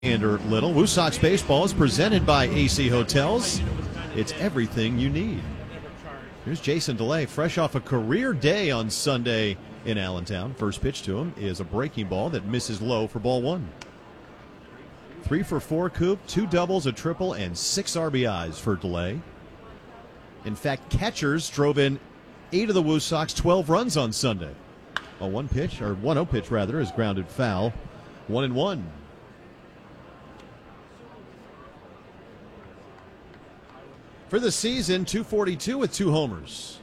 Little. Woo Sox baseball is presented by AC Hotels. It's everything you need. Here's Jason DeLay, fresh off a career day on Sunday in Allentown. First pitch to him is a breaking ball that misses low for ball one. 3 for 4 Coop, 2 doubles, a triple, and 6 RBIs for DeLay. In fact, catchers drove in 8 of the Woo Sox 12 runs on Sunday. A 1-0 pitch rather, is grounded foul. 1-1. For the season, 242 with 2 homers.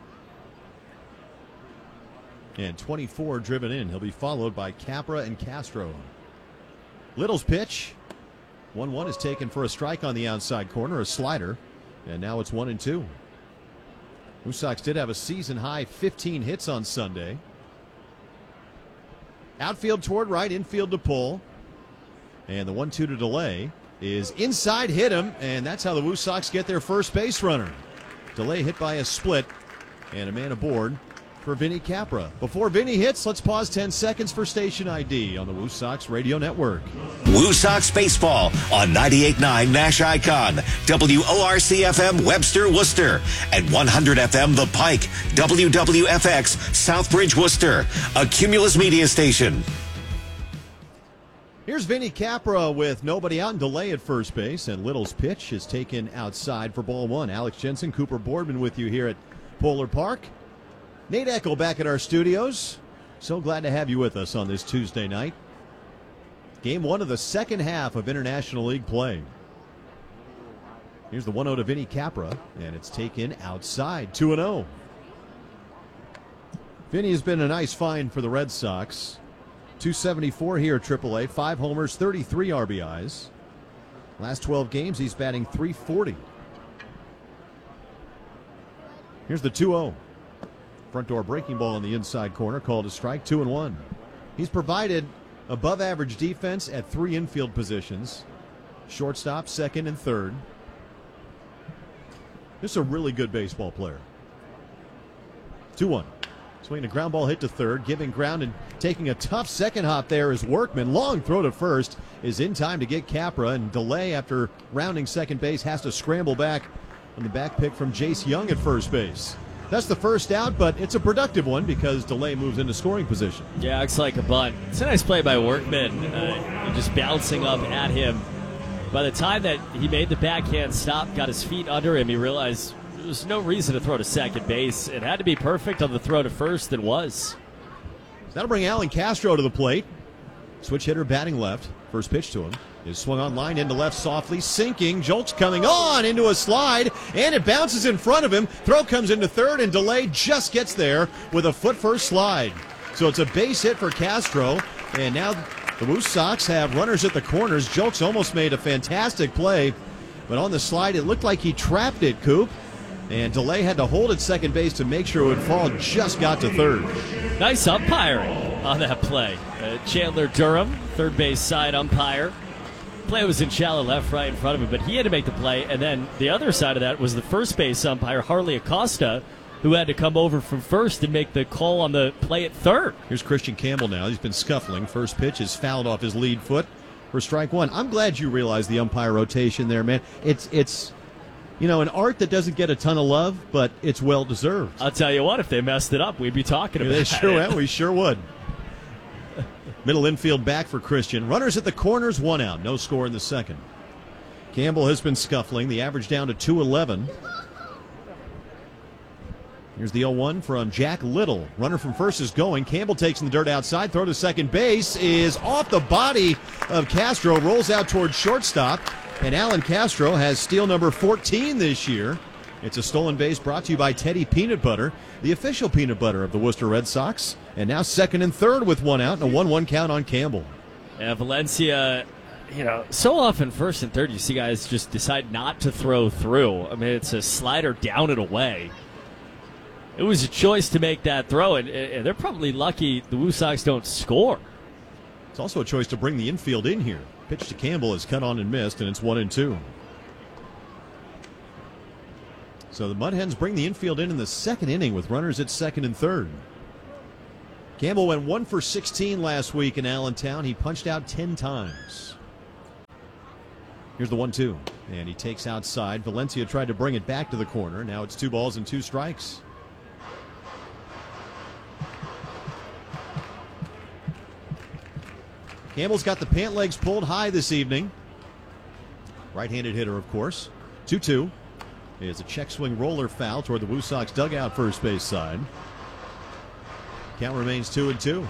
And 24 driven in. He'll be followed by Capra and Castro. Little's pitch. 1-1 is taken for a strike on the outside corner, a slider. And now it's 1-2. Woo Sox did have a season-high 15 hits on Sunday. Outfield toward right, infield to pull. And the 1-2 to DeLay is inside, hit him, and that's how the Woo Sox get their first base runner. DeLay hit by a split, and a man aboard for Vinny Capra. Before Vinny hits, let's pause 10 seconds for station ID on the Woo Sox Radio Network. Woo Sox baseball on 98.9 Nash Icon, WORC-FM Webster, Worcester, and 100 FM The Pike, WWFX Southbridge, Worcester, a Cumulus media station. Here's Vinny Capra with nobody out and DeLay at first base, and Little's pitch is taken outside for ball one. Alex Jensen, Cooper Boardman with you here at Polar Park. Nate Eckel back at our studios. So glad to have you with us on this Tuesday night. Game one of the second half of International League play. Here's the 1-0 to Vinny Capra, and it's taken outside, 2-0. Vinny has been a nice find for the Red Sox. 274 here at AAA, 5 homers, 33 RBIs. Last 12 games, he's batting .340. Here's the 2-0. Front door breaking ball in the inside corner, called a strike, 2-1. He's provided above average defense at 3 infield positions. Shortstop, second, and third. This is a really good baseball player. 2-1. Swinging a ground ball hit to third, giving ground and taking a tough second hop there is Workman. Long throw to first is in time to get Capra, and DeLay, after rounding second base, has to scramble back on the back pick from Jace Young at first base. That's the first out, but it's a productive one because DeLay moves into scoring position. Yeah, looks like a bunt. It's a nice play by Workman, just bouncing up at him. By the time that he made the backhand stop, got his feet under him, he realized there's no reason to throw to second base. It had to be perfect on the throw to first. It was. That'll bring Alan Castro to the plate. Switch hitter batting left. First pitch to him is swung on line into left softly, sinking. Jolks coming on into a slide, and it bounces in front of him. Throw comes into third, and DeLay just gets there with a foot first slide. So it's a base hit for Castro, and now the Woo Sox have runners at the corners. Jolks almost made a fantastic play, but on the slide it looked like he trapped it, Coop. And DeLay had to hold at second base to make sure it would fall. Just got to third. Nice umpiring on that play. Chandler Durham, third base side umpire. Play was in shallow left, right in front of him, but he had to make the play. And then the other side of that was the first base umpire, Harley Acosta, who had to come over from first and make the call on the play at third. Here's Christian Campbell now. He's been scuffling. First pitch is fouled off his lead foot for strike one. I'm glad you realized the umpire rotation there, man. It's an art that doesn't get a ton of love, but it's well-deserved. I'll tell you what, if they messed it up, we'd be talking about it. We sure would. Middle infield back for Christian. Runners at the corners, 1 out. No score in the second. Campbell has been scuffling. The average down to 211. Here's the 0-1 from Jack Little. Runner from first is going. Campbell takes in the dirt outside. Throw to second base is off the body of Castro. Rolls out towards shortstop. And Alan Castro has steal number 14 this year. It's a stolen base brought to you by Teddy Peanut Butter, the official peanut butter of the Worcester Red Sox. And now second and third with 1 out and a 1-1 count on Campbell. Yeah, Valencia, so often first and third you see guys just decide not to throw through. I mean, it's a slider down and away. It was a choice to make that throw, and they're probably lucky the Woo Sox don't score. It's also a choice to bring the infield in here. Pitch to Campbell is cut on and missed, and it's 1-2. So the Mud Hens bring the infield in the second inning with runners at second and third. Campbell went 1 for 16 last week in Allentown. He punched out 10 times. Here's the 1-2. And he takes outside. Valencia tried to bring it back to the corner. Now it's 2 balls and 2 strikes. Campbell's got the pant legs pulled high this evening. Right-handed hitter, of course. 2-2. Is a check swing roller foul toward the Woo Sox dugout first base side. Count remains 2-2.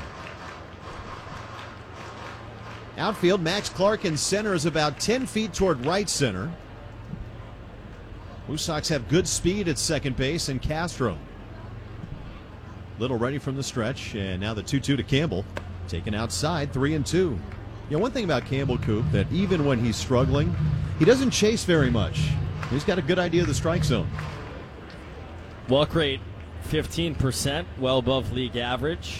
Outfield, Max Clark in center is about 10 feet toward right center. Woo Sox have good speed at second base, and Castro. Little ready from the stretch, and now the 2-2 to Campbell. Taken outside, 3-2. You know, one thing about Campbell, Coop, that even when he's struggling, he doesn't chase very much. He's got a good idea of the strike zone. Walk rate 15%, well above league average.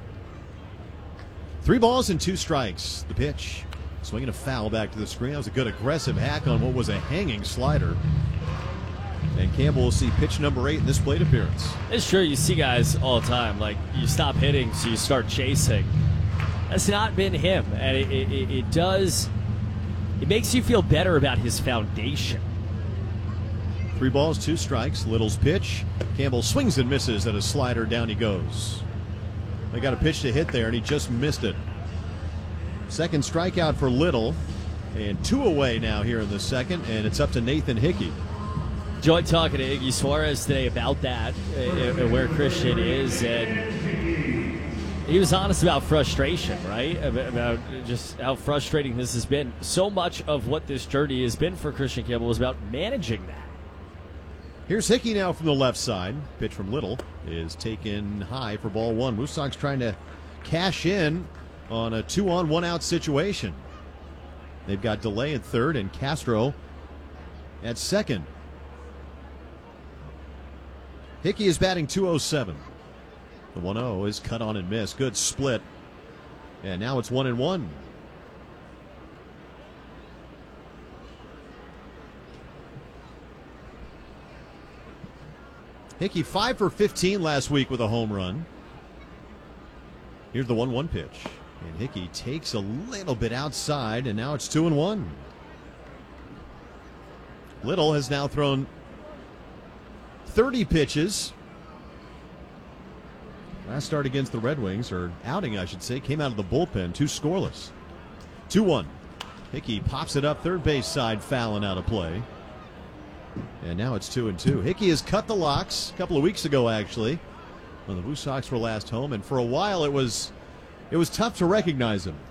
3 balls and 2 strikes. The pitch. Swinging a foul back to the screen. That was a good aggressive hack on what was a hanging slider. And Campbell will see pitch number 8 in this plate appearance. It's true, you see guys all the time, like you stop hitting, so you start chasing. That's not been him, and it does. It makes you feel better about his foundation. 3 balls, 2 strikes. Little's pitch. Campbell swings and misses at a slider. Down he goes. They got a pitch to hit there, and he just missed it. Second strikeout for Little, and 2 away now here in the second, and it's up to Nathan Hickey. Enjoyed talking to Iggy Suarez today about that, and where Christian is, and he was honest about frustration, right? About just how frustrating this has been. So much of what this journey has been for Christian Campbell was about managing that. Here's Hickey now from the left side. Pitch from Little is taken high for ball 1. Woo Sox trying to cash in on a 2-on, 1-out situation. They've got Delay at third and Castro at second. Hickey is batting .207. The 1-0 is cut on and missed. Good split. And now it's 1-1. Hickey 5 for 15 last week with a home run. Here's the 1-1 pitch. And Hickey takes a little bit outside, and now it's 2-1. Little has now thrown 30 pitches. Last start against the Red Wings, or outing I should say, came out of the bullpen, 2 scoreless. 2-1. Hickey pops it up third base side, fouling out of play. And now it's 2-2. Hickey has cut the locks a couple of weeks ago, actually, when the Woo Sox were last home, and for a while it was tough to recognize him.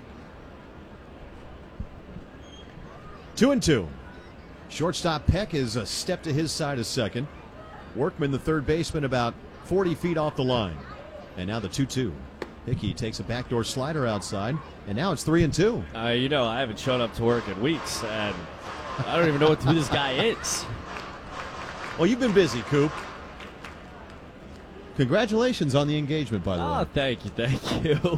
2-2. Shortstop Peck is a step to his side of second. Workman, the third baseman, about 40 feet off the line. And now the 2-2. Hickey takes a backdoor slider outside, and now it's 3-2. You know, I haven't shown up to work in weeks, and I don't even know who this guy is. Well, you've been busy, Coop. Congratulations on the engagement, by the way. Oh, thank you.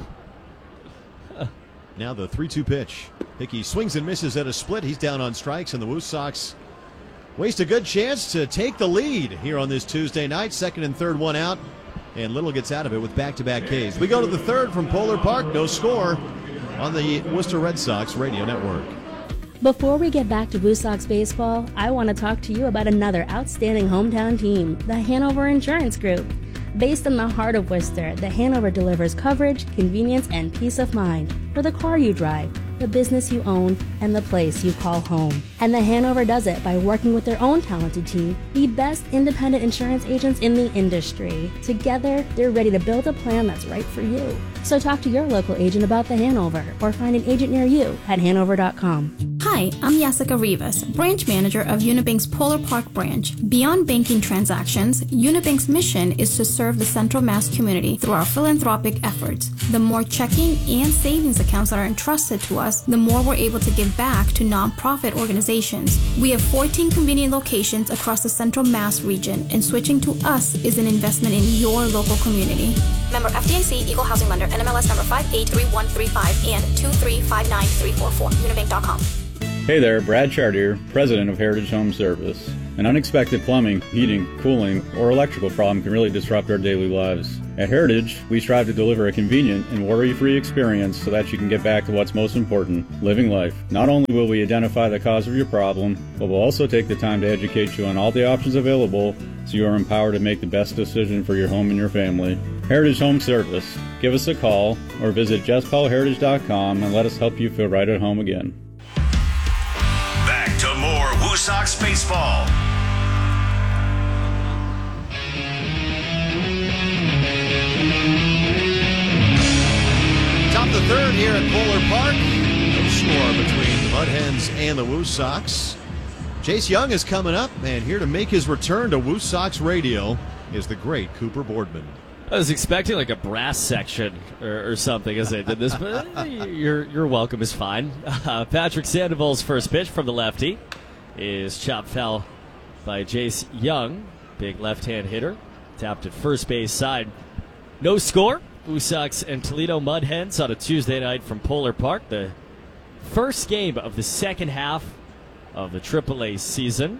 Now the 3-2 pitch. Hickey swings and misses at a split. He's down on strikes, and the Woo Sox waste a good chance to take the lead here on this Tuesday night. Second and third, 1 out, and Little gets out of it with back-to-back Ks. We go to the third from Polar Park. No score on the Worcester Red Sox Radio Network. Before we get back to Woo Sox baseball, I want to talk to you about another outstanding hometown team, the Hanover Insurance Group. Based in the heart of Worcester, the Hanover delivers coverage, convenience, and peace of mind for the car you drive, the business you own, and the place you call home. And the Hanover does it by working with their own talented team, the best independent insurance agents in the industry. Together, they're ready to build a plan that's right for you. So talk to your local agent about the Hanover or find an agent near you at hanover.com. Hi, I'm Jessica Rivas, branch manager of Unibank's Polar Park branch. Beyond banking transactions, Unibank's mission is to serve the Central Mass community through our philanthropic efforts. The more checking and savings accounts that are entrusted to us, the more we're able to give back to nonprofit organizations. We have 14 convenient locations across the Central Mass region, and switching to us is an investment in your local community. Member FDIC, Equal Housing Lender, NMLS number 583135 and 2359344. Unibank.com. Hey there, Brad Chartier, President of Heritage Home Service. An unexpected plumbing, heating, cooling, or electrical problem can really disrupt our daily lives. At Heritage, we strive to deliver a convenient and worry-free experience so that you can get back to what's most important, living life. Not only will we identify the cause of your problem, but we'll also take the time to educate you on all the options available so you are empowered to make the best decision for your home and your family. Heritage Home Service. Give us a call or visit justcallheritage.com and let us help you feel right at home again. Back to more Woo Sox baseball. Top of the third here at Polar Park. No score between the Mud Hens and the Woo Sox. Jace Young is coming up, and here to make his return to Woo Sox radio is the great Cooper Boardman. I was expecting like a brass section or something as they did this, but your welcome is fine. Patrick Sandoval's first pitch from the lefty is chopped foul by Jace Young, big left-hand hitter, tapped at first base side. No score. Woo Sox and Toledo Mud Hens on a Tuesday night from Polar Park. The first game of the second half of the AAA season.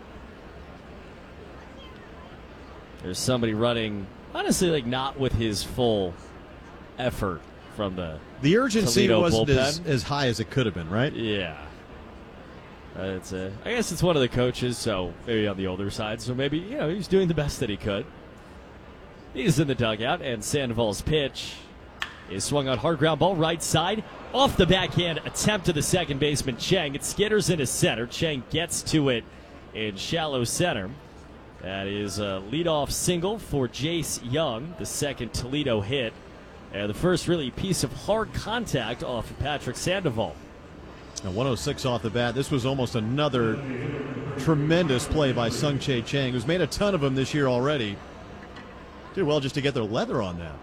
There's somebody running, honestly, like not with his full effort from the urgency Toledo wasn't bullpen. as high as it could have been, right? Yeah. I guess it's one of the coaches, so maybe on the older side. So maybe, he's doing the best that he could. He's in the dugout, and Sandoval's pitch is swung on, hard ground ball, right side. Off the backhand attempt to the second baseman, Chang. It skitters into center. Chang gets to it in shallow center. That is a leadoff single for Jace Young, the second Toledo hit. And the first really piece of hard contact off of Patrick Sandoval. Now 106 off the bat. This was almost another tremendous play by Sung-Chae Chang, who's made a ton of them this year already. Did well just to get their leather on that.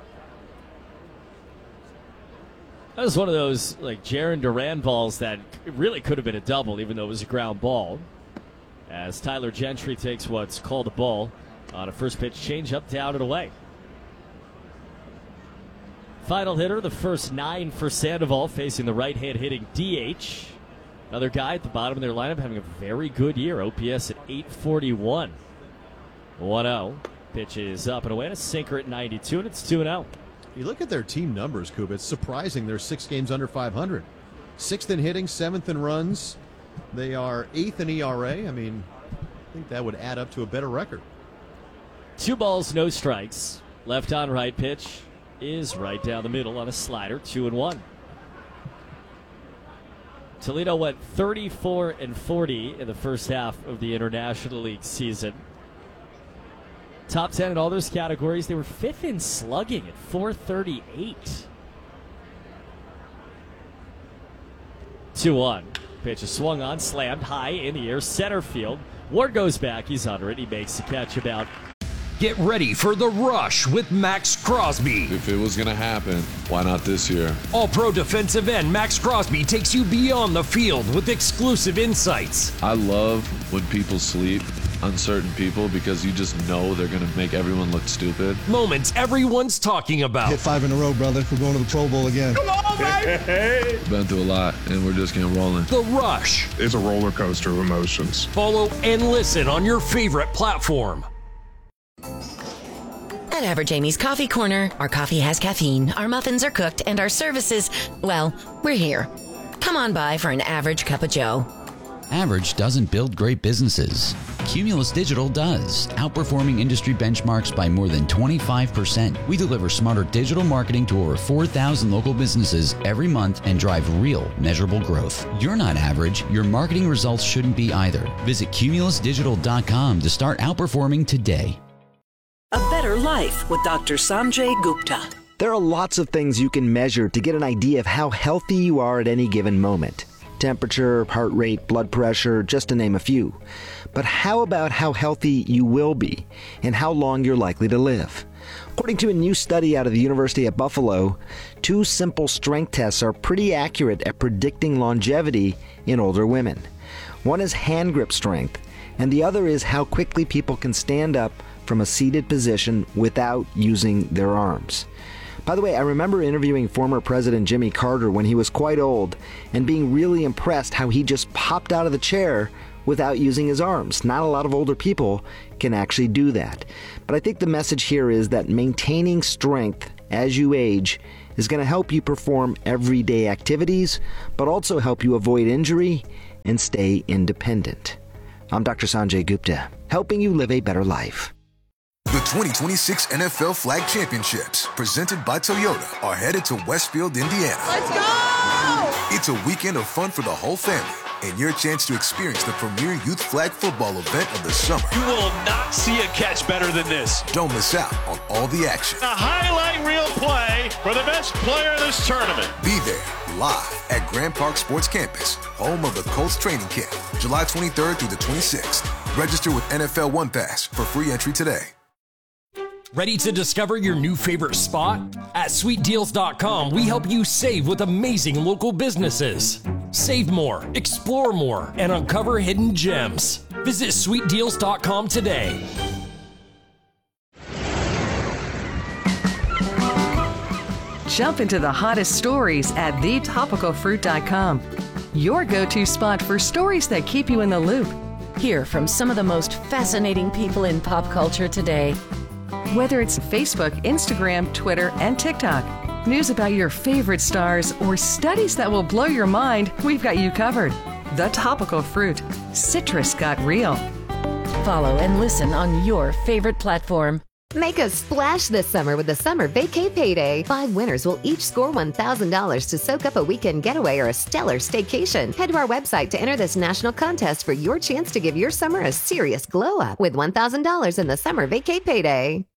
That was one of those like Jaron Duran balls that really could have been a double, even though it was a ground ball. As Tyler Gentry takes what's called a ball on a first pitch changeup down and away. Final hitter, the first 9 for Sandoval, facing the right-hand hitting DH. Another guy at the bottom of their lineup having a very good year. OPS at 841. 1-0. Pitch is up and away, and a sinker at 92, and it's 2-0. You look at their team numbers, Coop. It's surprising they're 6 games under 500. 6th in hitting, 7th in runs. They are 8th in ERA. I mean, I think that would add up to a better record. 2 balls, no strikes. Left on right pitch is right down the middle on a slider, 2-1. Toledo went 34-40 in the first half of the International League season. Top 10 in all those categories. They were 5th in slugging at 438. 2-1. Pitch is swung on, slammed high in the air, center field. Ward goes back. He's under it. He makes the catch about. Get ready for The Rush with Max Crosby. If it was going to happen, why not this year? All-Pro defensive end Max Crosby takes you beyond the field with exclusive insights. I love when people sleep on certain people because you just know they're going to make everyone look stupid. Moments everyone's talking about. Hit 5 in a row, brother. We're going to the Pro Bowl again. Come on, baby! Been through a lot, and we're just getting rolling. The Rush. It's a roller coaster of emotions. Follow and listen on your favorite platform. At Average Amy's Coffee Corner, our coffee has caffeine, our muffins are cooked, and our services, well, we're here. Come on by for an average cup of joe. Average doesn't build great businesses. Cumulus Digital does, outperforming industry benchmarks by more than 25%. We deliver smarter digital marketing to over 4,000 local businesses every month and drive real, measurable growth. You're not average. Your marketing results shouldn't be either. Visit cumulusdigital.com to start outperforming today. A better life with Dr. Sanjay Gupta. There are lots of things you can measure to get an idea of how healthy you are at any given moment. Temperature, heart rate, blood pressure, just to name a few. But how about how healthy you will be and how long you're likely to live? According to a new study out of the University at Buffalo, 2 simple strength tests are pretty accurate at predicting longevity in older women. One is hand grip strength, and the other is how quickly people can stand up from a seated position without using their arms. By the way, I remember interviewing former President Jimmy Carter when he was quite old and being really impressed how he just popped out of the chair without using his arms. Not a lot of older people can actually do that. But I think the message here is that maintaining strength as you age is going to help you perform everyday activities, but also help you avoid injury and stay independent. I'm Dr. Sanjay Gupta, helping you live a better life. The 2026 NFL Flag Championships, presented by Toyota, are headed to Westfield, Indiana. Let's go! It's a weekend of fun for the whole family, and your chance to experience the premier youth flag football event of the summer. You will not see a catch better than this. Don't miss out on all the action. A highlight reel play for the best player of this tournament. Be there live at Grand Park Sports Campus, home of the Colts training camp, July 23rd through the 26th. Register with NFL One Pass for free entry today. Ready to discover your new favorite spot? At sweetdeals.com, we help you save with amazing local businesses. Save more, explore more, and uncover hidden gems. Visit sweetdeals.com today. Jump into the hottest stories at thetopicalfruit.com. Your go-to spot for stories that keep you in the loop. Hear from some of the most fascinating people in pop culture today. Whether it's Facebook, Instagram, Twitter, and TikTok, news about your favorite stars, or studies that will blow your mind, we've got you covered. The Topical Fruit. Citrus got real. Follow and listen on your favorite platform. Make a splash this summer with the Summer Vacay Payday. 5 winners will each score $1,000 to soak up a weekend getaway or a stellar staycation. Head to our website to enter this national contest for your chance to give your summer a serious glow up with $1,000 in the Summer Vacay Payday.